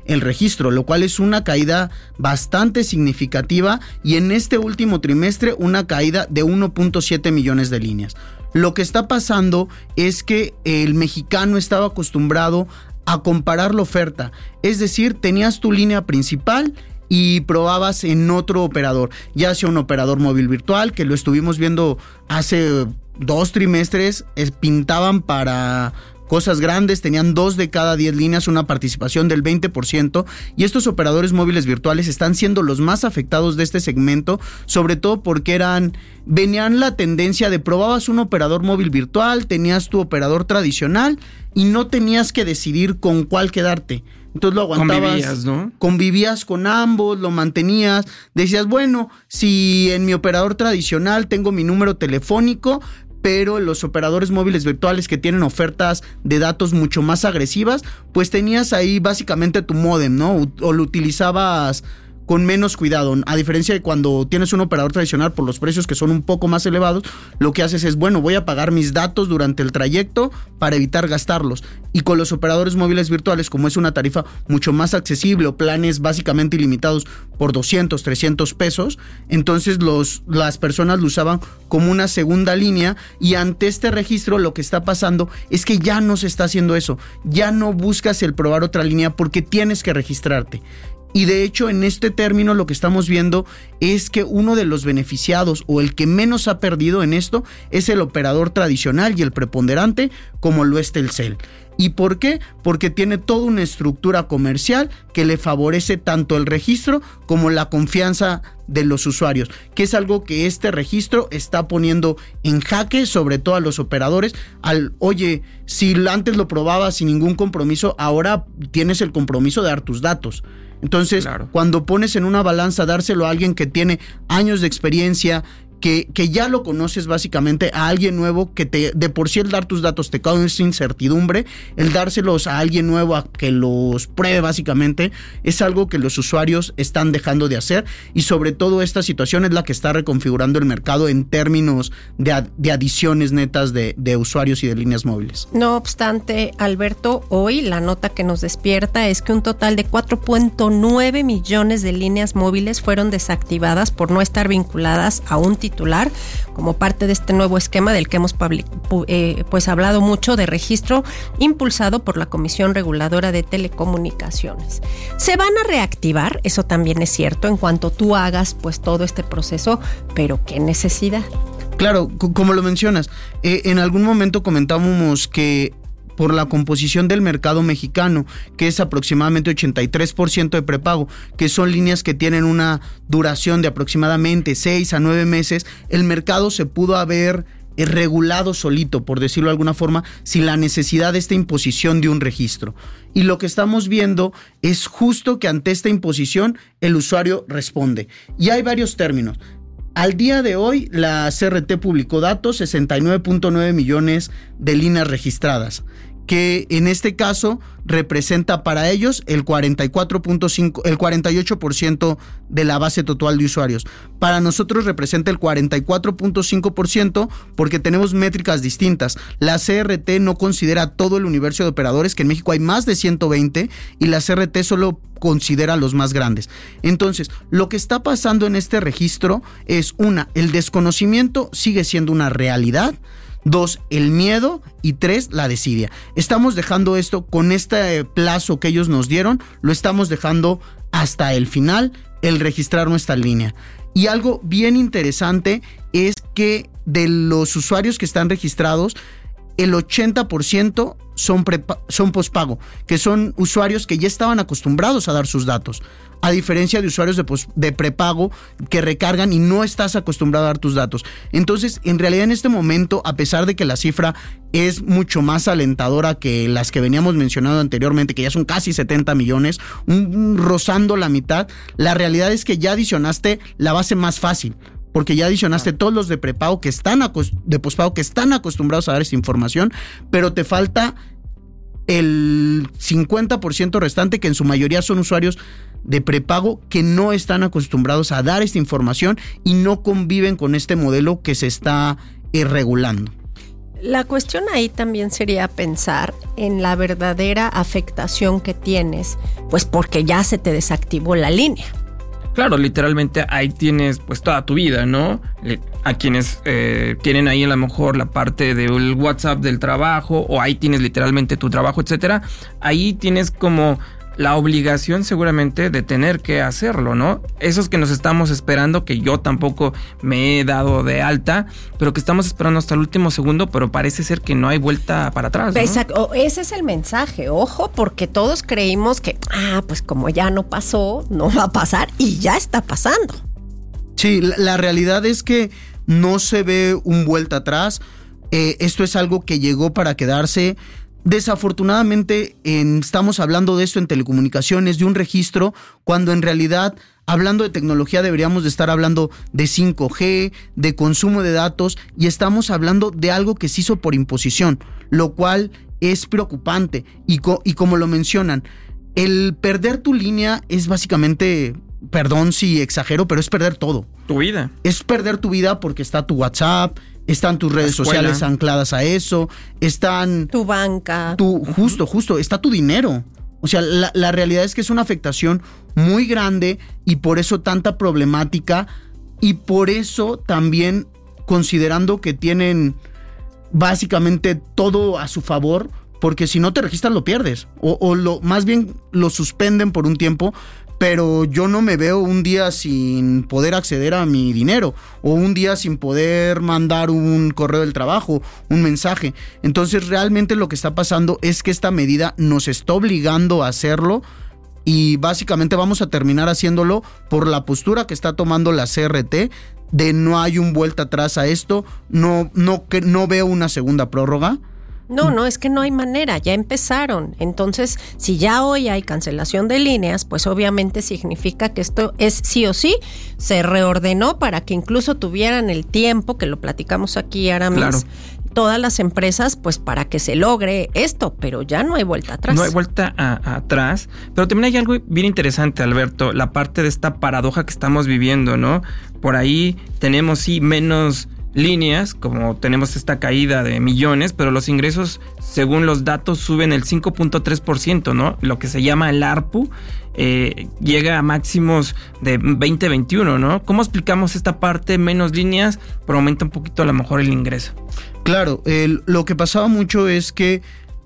el registro, lo cual es una caída bastante significativa, y en este último trimestre una caída de 1.7 millones de líneas. Lo que está pasando es que el mexicano estaba acostumbrado a comparar la oferta, es decir, tenías tu línea principal y probabas en otro operador, ya sea un operador móvil virtual, que lo estuvimos viendo hace 2 trimestres, pintaban para cosas grandes, tenían 2 de cada 10 líneas, una participación del 20%, y estos operadores móviles virtuales están siendo los más afectados de este segmento, sobre todo porque venían la tendencia de probabas un operador móvil virtual, tenías tu operador tradicional y no tenías que decidir con cuál quedarte. Entonces lo aguantabas, convivías, ¿no? Convivías con ambos, lo mantenías, decías, bueno, si en mi operador tradicional tengo mi número telefónico, pero los operadores móviles virtuales que tienen ofertas de datos mucho más agresivas, pues tenías ahí básicamente tu módem, ¿no? O lo utilizabas con menos cuidado, a diferencia de cuando tienes un operador tradicional por los precios que son un poco más elevados, lo que haces es, bueno, voy a pagar mis datos durante el trayecto para evitar gastarlos. Y con los operadores móviles virtuales, como es una tarifa mucho más accesible o planes básicamente ilimitados por 200, 300 pesos, entonces las personas lo usaban como una segunda línea, y ante este registro lo que está pasando es que ya no se está haciendo eso, ya no buscas el probar otra línea porque tienes que registrarte. Y de hecho, en este término lo que estamos viendo es que uno de los beneficiados o el que menos ha perdido en esto es el operador tradicional y el preponderante, como lo es Telcel. ¿Y por qué? Porque tiene toda una estructura comercial que le favorece tanto el registro como la confianza de los usuarios, que es algo que este registro está poniendo en jaque, sobre todo a los operadores. Oye, si antes lo probabas sin ningún compromiso, ahora tienes el compromiso de dar tus datos. Entonces, claro, cuando pones en una balanza dárselo a alguien que tiene años de experiencia, que ya lo conoces básicamente, a alguien nuevo que de por sí el dar tus datos te causa incertidumbre, el dárselos a alguien nuevo a que los pruebe básicamente es algo que los usuarios están dejando de hacer, y sobre todo esta situación es la que está reconfigurando el mercado en términos de adiciones netas de usuarios y de líneas móviles. No obstante, Alberto, hoy la nota que nos despierta es que un total de 4.9 millones de líneas móviles fueron desactivadas por no estar vinculadas a un titular como parte de este nuevo esquema del que hemos hablado mucho, de registro impulsado por la Comisión Reguladora de Telecomunicaciones. Se van a reactivar, eso también es cierto, en cuanto tú hagas pues todo este proceso, pero ¿qué necesidad? Claro, como lo mencionas, en algún momento comentábamos que por la composición del mercado mexicano, que es aproximadamente 83% de prepago, que son líneas que tienen una duración de aproximadamente 6 a 9 meses, el mercado se pudo haber regulado solito, por decirlo de alguna forma, sin la necesidad de esta imposición de un registro. Y lo que estamos viendo es justo que ante esta imposición el usuario responde. Y hay varios términos. Al día de hoy, la CRT publicó datos, 69.9 millones de líneas registradas, que en este caso representa para ellos el 48% de la base total de usuarios. Para nosotros representa el 44.5% porque tenemos métricas distintas. La CRT no considera todo el universo de operadores, que en México hay más de 120, y la CRT solo considera los más grandes. Entonces, lo que está pasando en este registro es, el desconocimiento sigue siendo una realidad. 2, el miedo, y 3, la desidia. Estamos dejando esto con este plazo que ellos nos dieron, lo estamos dejando hasta el final, el registrar nuestra línea. Y algo bien interesante es que de los usuarios que están registrados, el 80% son pospago, que son usuarios que ya estaban acostumbrados a dar sus datos, a diferencia de usuarios de prepago que recargan y no estás acostumbrado a dar tus datos. Entonces, en realidad en este momento, a pesar de que la cifra es mucho más alentadora que las que veníamos mencionando anteriormente, que ya son casi 70 millones, rozando la mitad, la realidad es que ya adicionaste la base más fácil, porque ya adicionaste todos los de prepago que están de pospago que están acostumbrados a dar esta información, pero te falta el 50% restante, que en su mayoría son usuarios de prepago que no están acostumbrados a dar esta información y no conviven con este modelo que se está regulando. La cuestión ahí también sería pensar en la verdadera afectación que tienes, pues porque ya se te desactivó la línea. Claro, literalmente ahí tienes pues toda tu vida, ¿no? A quienes tienen ahí a lo mejor la parte del WhatsApp del trabajo, o ahí tienes literalmente tu trabajo, etcétera. Ahí tienes como la obligación seguramente de tener que hacerlo, ¿no? Esos que nos estamos esperando, que yo tampoco me he dado de alta, pero que estamos esperando hasta el último segundo, pero parece ser que no hay vuelta para atrás, ¿no? Exacto, ese es el mensaje, ojo, porque todos creímos que, pues como ya no pasó, no va a pasar, y ya está pasando. Sí, la realidad es que no se ve un vuelta atrás. Esto es algo que llegó para quedarse. Desafortunadamente estamos hablando de esto en telecomunicaciones, de un registro, cuando en realidad, hablando de tecnología, deberíamos de estar hablando de 5G, de consumo de datos, y estamos hablando de algo que se hizo por imposición, lo cual es preocupante. Y como lo mencionan, el perder tu línea es básicamente, perdón si exagero, pero es perder todo. Tu vida. Es perder tu vida porque está tu WhatsApp, están tus redes sociales ancladas a eso, están... Tu banca. Justo, está tu dinero. O sea, la realidad es que es una afectación muy grande y por eso tanta problemática, y por eso también, considerando que tienen básicamente todo a su favor, porque si no te registras lo pierdes, más bien lo suspenden por un tiempo. Pero yo no me veo un día sin poder acceder a mi dinero, o un día sin poder mandar un correo del trabajo, un mensaje. Entonces realmente lo que está pasando es que esta medida nos está obligando a hacerlo, y básicamente vamos a terminar haciéndolo por la postura que está tomando la CRT de no hay un vuelta atrás a esto. No veo una segunda prórroga. No, es que no hay manera, ya empezaron. Entonces, si ya hoy hay cancelación de líneas, pues obviamente significa que esto es sí o sí, se reordenó para que incluso tuvieran el tiempo, que lo platicamos aquí, Aramis, claro, todas las empresas, pues para que se logre esto, pero ya no hay vuelta atrás. No hay vuelta atrás, pero también hay algo bien interesante, Alberto, la parte de esta paradoja que estamos viviendo, ¿no? Por ahí tenemos sí menos líneas, como tenemos esta caída de millones, pero los ingresos, según los datos, suben el 5.3%, ¿no? Lo que se llama el ARPU llega a máximos de 2021, ¿no? ¿Cómo explicamos esta parte? Menos líneas, pero aumenta un poquito a lo mejor el ingreso. Claro, lo que pasaba mucho es que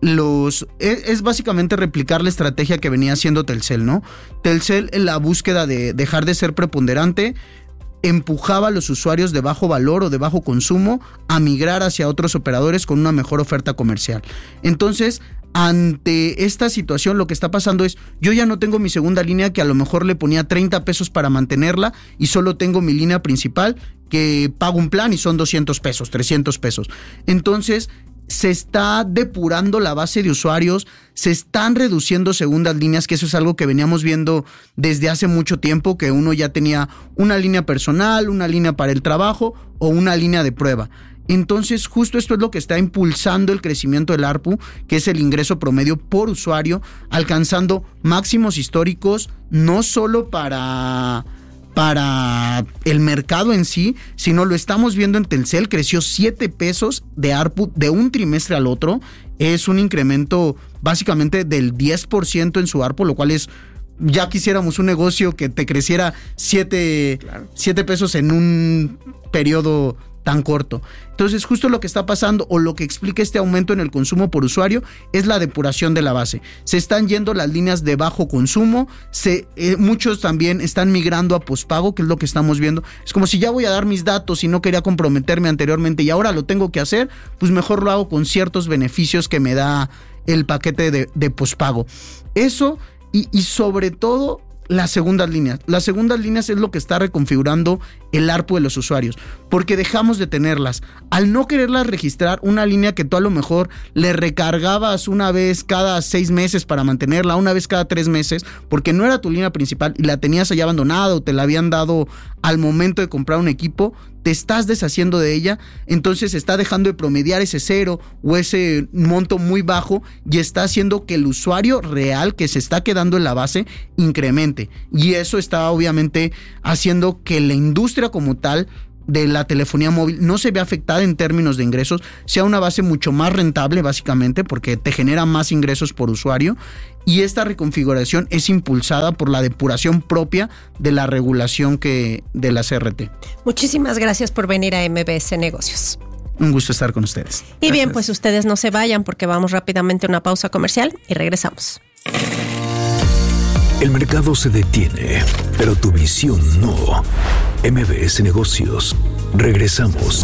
es básicamente replicar la estrategia que venía haciendo Telcel, ¿no? Telcel, en la búsqueda de dejar de ser preponderante, empujaba a los usuarios de bajo valor o de bajo consumo a migrar hacia otros operadores con una mejor oferta comercial. Entonces, ante esta situación, lo que está pasando es, yo ya no tengo mi segunda línea, que a lo mejor le ponía 30 pesos para mantenerla, y solo tengo mi línea principal, que pago un plan y son 200 pesos, 300 pesos. Entonces, se está depurando la base de usuarios, se están reduciendo segundas líneas, que eso es algo que veníamos viendo desde hace mucho tiempo, que uno ya tenía una línea personal, una línea para el trabajo o una línea de prueba. Entonces, justo esto es lo que está impulsando el crecimiento del ARPU, que es el ingreso promedio por usuario, alcanzando máximos históricos, no solo para el mercado en sí, sino lo estamos viendo en Telcel. Creció 7 pesos de ARPU de un trimestre al otro. Es un incremento básicamente del 10% en su ARPU, lo cual es, ya quisiéramos un negocio que te creciera 7 pesos en un periodo tan corto. Entonces, justo lo que está pasando, o lo que explica este aumento en el consumo por usuario, es la depuración de la base. Se están yendo las líneas de bajo consumo, muchos también están migrando a pospago, que es lo que estamos viendo. Es como si ya voy a dar mis datos y no quería comprometerme anteriormente y ahora lo tengo que hacer, pues mejor lo hago con ciertos beneficios que me da el paquete de pospago. Eso, y sobre todo las segundas líneas. Las segundas líneas es lo que está reconfigurando el ARPU de los usuarios, porque dejamos de tenerlas. Al no quererlas registrar, una línea que tú a lo mejor le recargabas una vez cada 6 meses para mantenerla, una vez cada 3 meses, porque no era tu línea principal y la tenías allá abandonada o te la habían dado al momento de comprar un equipo, te estás deshaciendo de ella, entonces está dejando de promediar ese 0 o ese monto muy bajo y está haciendo que el usuario real que se está quedando en la base incremente, y eso está obviamente haciendo que la industria como tal de la telefonía móvil no se ve afectada en términos de ingresos, sea una base mucho más rentable básicamente porque te genera más ingresos por usuario, y esta reconfiguración es impulsada por la depuración propia de la regulación de la CRT. Muchísimas gracias por venir a MBS Negocios. Un gusto estar con ustedes. Y Gracias. bien, pues ustedes no se vayan porque vamos rápidamente a una pausa comercial y regresamos. El mercado se detiene, pero tu visión no. MBS Negocios. Regresamos.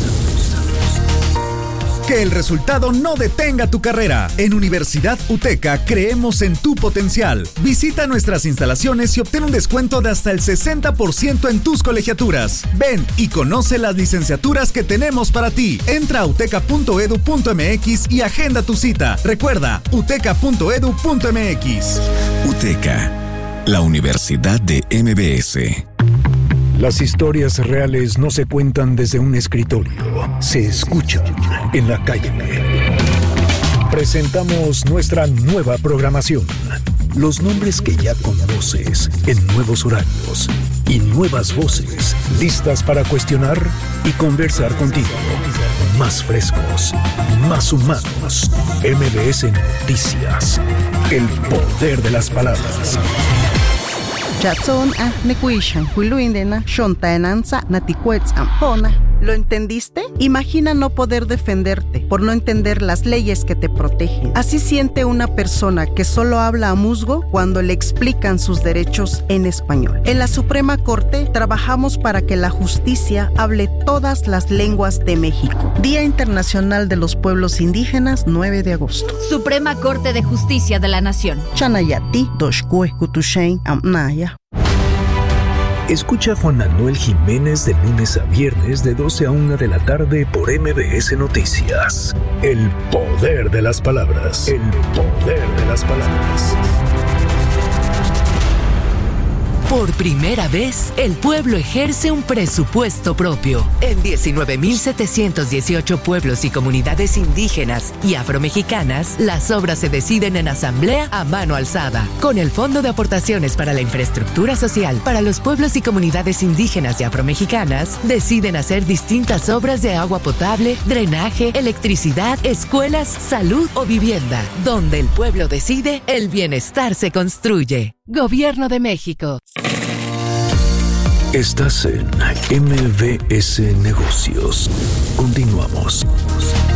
Que el resultado no detenga tu carrera. En Universidad UTECA creemos en tu potencial. Visita nuestras instalaciones y obtén un descuento de hasta el 60% en tus colegiaturas. Ven y conoce las licenciaturas que tenemos para ti. Entra a uteca.edu.mx y agenda tu cita. Recuerda, uteca.edu.mx. UTECA, la Universidad de MBS. Las historias reales no se cuentan desde un escritorio, se escuchan en la calle. Presentamos nuestra nueva programación. Los nombres que ya conoces en nuevos horarios y nuevas voces listas para cuestionar y conversar contigo. Más frescos, más humanos. MBS Noticias. El poder de las palabras. Chatson a Nekuishan, Huiluindena, Shontaenanza, Naticuetzam, Hona. ¿Lo entendiste? Imagina no poder defenderte por no entender las leyes que te protegen. Así siente una persona que solo habla a musgo cuando le explican sus derechos en español. En la Suprema Corte trabajamos para que la justicia hable todas las lenguas de México. Día Internacional de los Pueblos Indígenas, 9 de agosto. Suprema Corte de Justicia de la Nación. Chanayati, Doshkue, Kutushain, Amnaya. Escucha a Juan Manuel Jiménez de lunes a viernes de 12 a 1 de la tarde por MBS Noticias. El poder de las palabras. El poder de las palabras. Por primera vez, el pueblo ejerce un presupuesto propio. En 19.718 pueblos y comunidades indígenas y afromexicanas, las obras se deciden en asamblea a mano alzada. Con el Fondo de Aportaciones para la Infraestructura Social para los pueblos y comunidades indígenas y afromexicanas, deciden hacer distintas obras de agua potable, drenaje, electricidad, escuelas, salud o vivienda. Donde el pueblo decide, el bienestar se construye. Gobierno de México. Estás en MBS Negocios. Continuamos.